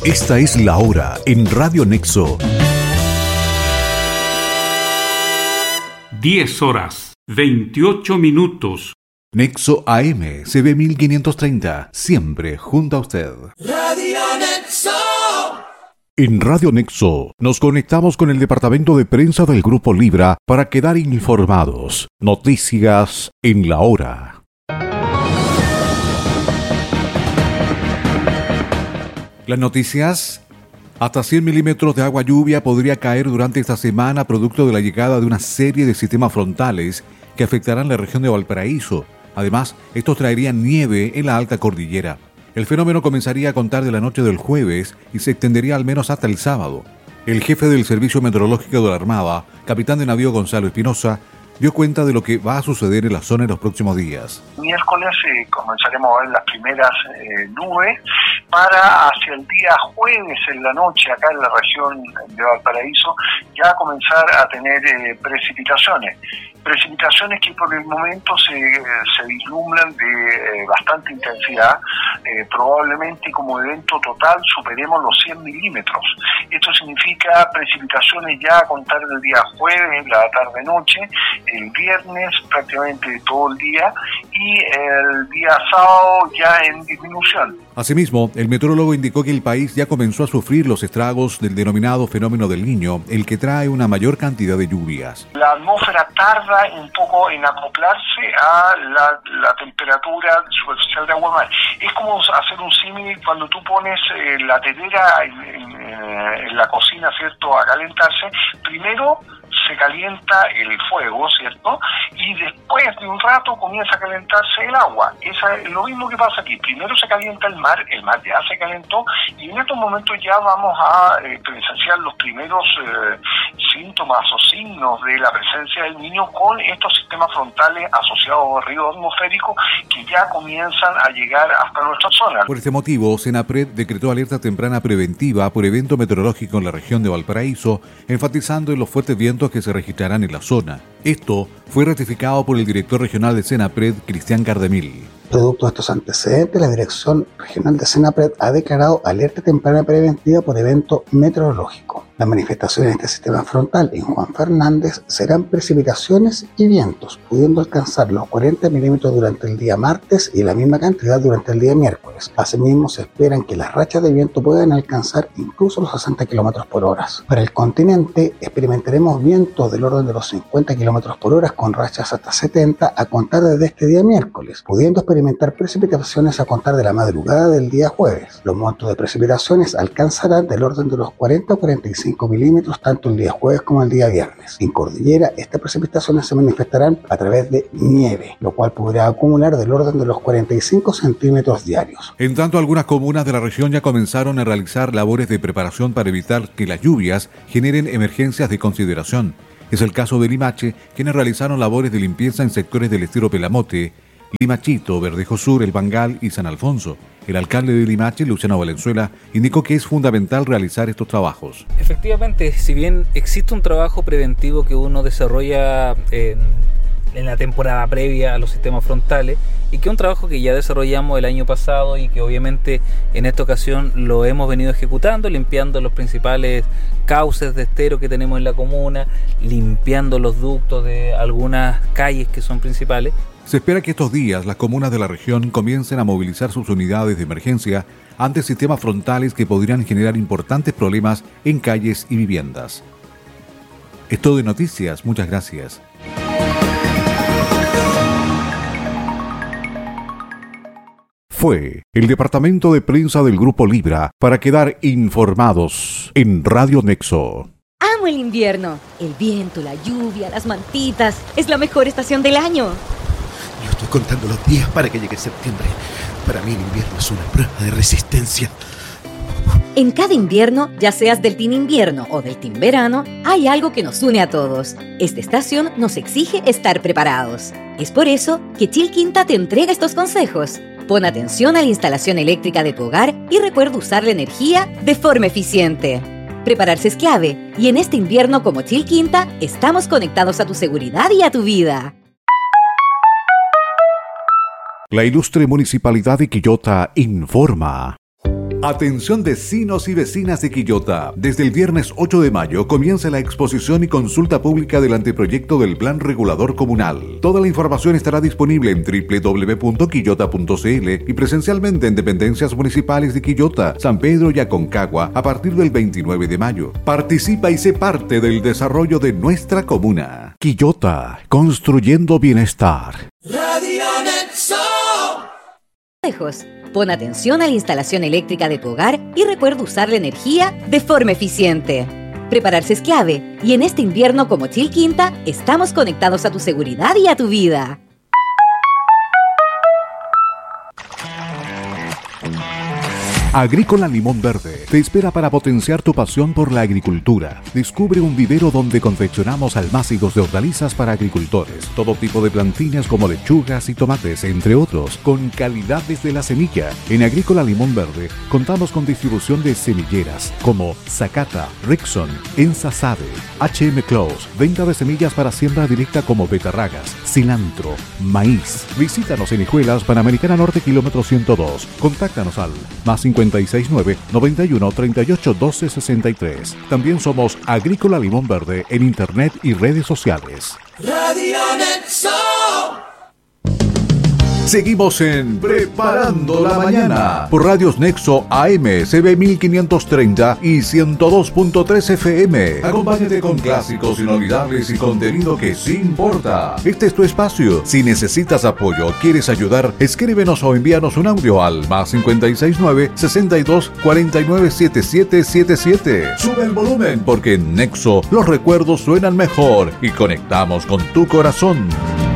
Esta es la hora en Radio Nexo. 10 horas, 28 minutos. Nexo AM, CB 1530, siempre junto a usted. Radio Nexo. En Radio Nexo nos conectamos con el departamento de prensa del Grupo Libra para quedar informados. Noticias en la hora. Las noticias. Hasta 100 milímetros de agua lluvia podría caer durante esta semana producto de la llegada de una serie de sistemas frontales que afectarán la región de Valparaíso. Además, estos traerían nieve en la alta cordillera. El fenómeno comenzaría a contar de la noche del jueves y se extendería al menos hasta el sábado. El jefe del Servicio Meteorológico de la Armada, capitán de navío Gonzalo Espinosa, dio cuenta de lo que va a suceder en la zona en los próximos días. Miércoles comenzaremos a ver las primeras nubes para hacia el día jueves en la noche acá en la región de Valparaíso ya comenzar a tener precipitaciones que por el momento se vislumbran de bastante intensidad, probablemente como evento total superemos los 100 milímetros. Esto significa precipitaciones ya a contar del día jueves, la tarde-noche, el viernes prácticamente todo el día y el día sábado ya en disminución. Asimismo, el meteorólogo indicó que el país ya comenzó a sufrir los estragos del denominado fenómeno del Niño, el que trae una mayor cantidad de lluvias. La atmósfera tarda un poco en acoplarse a la temperatura superficial de agua mar. Es como hacer un símil cuando tú pones la tetera en la cocina, ¿cierto?, a calentarse. Primero se calienta el fuego, ¿cierto? Y después de un rato comienza a calentarse el agua. Es lo mismo que pasa aquí. Primero se calienta el mar ya se calentó y en estos momentos ya vamos a presenciar los primeros síntomas o signos de la presencia del Niño con estos sistemas frontales asociados a ríos atmosféricos que ya comienzan a llegar hasta nuestra zona. Por este motivo, Senapred decretó alerta temprana preventiva por evento meteorológico en la región de Valparaíso, enfatizando en los fuertes vientos que se registrarán en la zona. Esto fue ratificado por el director regional de Senapred, Cristian Cardemil. Producto de estos antecedentes, la Dirección Regional de Senapred ha declarado alerta temprana preventiva por evento meteorológico. Las manifestaciones de este sistema frontal en Juan Fernández serán precipitaciones y vientos, pudiendo alcanzar los 40 milímetros durante el día martes y la misma cantidad durante el día miércoles. Asimismo, se esperan que las rachas de viento puedan alcanzar incluso los 60 km por hora. Para el continente, experimentaremos vientos del orden de los 50 km por hora con rachas hasta 70 a contar desde este día miércoles, pudiendo experimentar precipitaciones a contar de la madrugada del día jueves. Los montos de precipitaciones alcanzarán del orden de los 40 o 45 milímetros tanto el día jueves como el día viernes. En cordillera, estas precipitaciones se manifestarán a través de nieve, lo cual podrá acumular del orden de los 45 centímetros diarios. En tanto, algunas comunas de la región ya comenzaron a realizar labores de preparación para evitar que las lluvias generen emergencias de consideración. Es el caso de Limache, quienes realizaron labores de limpieza en sectores del estero Pelamote, Limachito, Verdejo Sur, El Bangal y San Alfonso. El alcalde de Limache, Luciano Valenzuela, indicó que es fundamental realizar estos trabajos. Efectivamente, si bien existe un trabajo preventivo que uno desarrolla en la temporada previa a los sistemas frontales y que es un trabajo que ya desarrollamos el año pasado y que obviamente en esta ocasión lo hemos venido ejecutando, limpiando los principales cauces de estero que tenemos en la comuna, limpiando los ductos de algunas calles que son principales. Se espera que estos días las comunas de la región comiencen a movilizar sus unidades de emergencia ante sistemas frontales que podrían generar importantes problemas en calles y viviendas. Es todo de noticias, muchas gracias. Fue el departamento de prensa del Grupo Libra para quedar informados en Radio Nexo. Amo el invierno, el viento, la lluvia, las mantitas, es la mejor estación del año. Yo estoy contando los días para que llegue septiembre. Para mí el invierno es una prueba de resistencia. En cada invierno, ya seas del team invierno o del team verano, hay algo que nos une a todos. Esta estación nos exige estar preparados. Es por eso que Chil Quinta te entrega estos consejos. Pon atención a la instalación eléctrica de tu hogar y recuerda usar la energía de forma eficiente. Prepararse es clave y en este invierno como Chil Quinta estamos conectados a tu seguridad y a tu vida. La ilustre Municipalidad de Quillota informa. Atención vecinos y vecinas de Quillota. Desde el viernes 8 de mayo comienza la exposición y consulta pública del anteproyecto del Plan Regulador Comunal. Toda la información estará disponible en www.quillota.cl y presencialmente en dependencias municipales de Quillota, San Pedro y Aconcagua a partir del 29 de mayo. Participa y sé parte del desarrollo de nuestra comuna. Quillota, construyendo bienestar. Radio Nexo. Pon atención a la instalación eléctrica de tu hogar y recuerda usar la energía de forma eficiente. Prepararse es clave y en este invierno como Chilquinta estamos conectados a tu seguridad y a tu vida. Agrícola Limón Verde te espera para potenciar tu pasión por la agricultura. Descubre un vivero donde confeccionamos almácigos de hortalizas para agricultores, todo tipo de plantines como lechugas y tomates, entre otros, con calidad desde la semilla. En Agrícola Limón Verde contamos con distribución de semilleras como Zacata, Rickson, Ensasade, HM Close, venta de semillas para siembra directa como betarragas, cilantro, maíz. Visítanos en Hijuelas, Panamericana Norte, kilómetro 102. Contáctanos al +569 91 38 12 63. También somos Agrícola Limón Verde en internet y redes sociales. Radio Nexo. Seguimos en Preparando la Mañana por Radios Nexo AM, CB 1530 y 102.3 FM. Acompáñate con clásicos inolvidables y contenido que sí importa. Este es tu espacio. Si necesitas apoyo o quieres ayudar, escríbenos o envíanos un audio al +569 62 49 7777. Sube el volumen porque en Nexo los recuerdos suenan mejor y conectamos con tu corazón.